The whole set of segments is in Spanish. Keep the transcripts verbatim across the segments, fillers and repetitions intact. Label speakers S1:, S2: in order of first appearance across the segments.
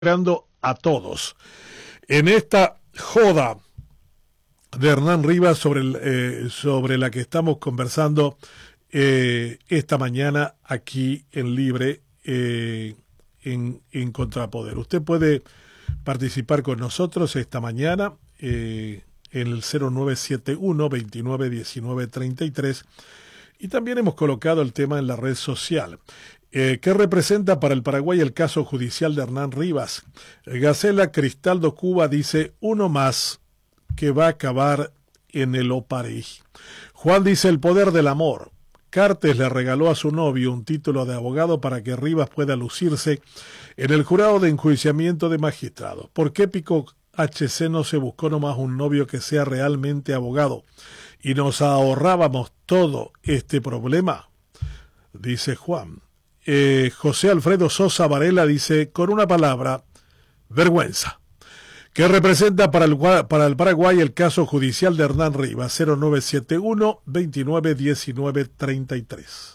S1: Esperando a todos en esta joda de Hernán Rivas sobre, el, eh, sobre la que estamos conversando eh, esta mañana aquí en Libre eh, en, en Contrapoder. Usted puede participar con nosotros esta mañana eh, en el cero nueve siete uno, veintinueve diecinueve treinta y tres y también hemos colocado el tema en la red social. Eh, ¿Qué representa para el Paraguay el caso judicial de Hernán Rivas? Gacela Cristaldo Cuba dice, uno más que va a acabar en el Oparí. Juan dice, el poder del amor. Cartes le regaló a su novio un título de abogado para que Rivas pueda lucirse en el jurado de enjuiciamiento de magistrados. ¿Por qué Pico H C no se buscó nomás un novio que sea realmente abogado y nos ahorrábamos todo este problema? Dice Juan. Eh, José Alfredo Sosa Varela dice, con una palabra, vergüenza. ¿Qué representa para el, para el Paraguay el caso judicial de Hernán Rivas? cero nueve siete uno, veintinueve diecinueve treinta y tres.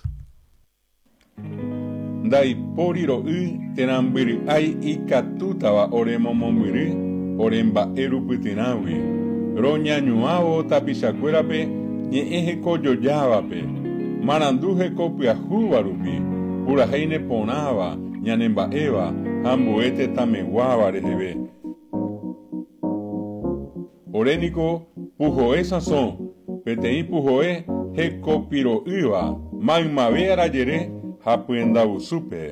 S2: Dai poriro y tenambiri ai ikatutawa oremomomiri oremba erupitinawi roña ñuao tapichacuerape ñeeje koyoyavape maranduje kopiajuvarupi Uraheine ponaba, ñanemba eva, hambuete tameguaba rehebe. Orénico, pujoe sazón, petei pujoe, hecopiro iba, magmavera yere, japuenda usupe.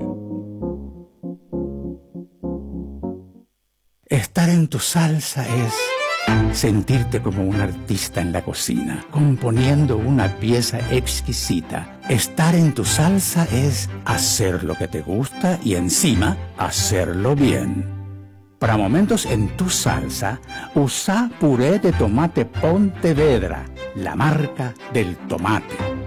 S3: Estar en tu salsa es sentirte como un artista en la cocina, componiendo una pieza exquisita. Estar en tu salsa es hacer lo que te gusta y encima hacerlo bien. Para momentos en tu salsa, usa puré de tomate Pontevedra, la marca del tomate.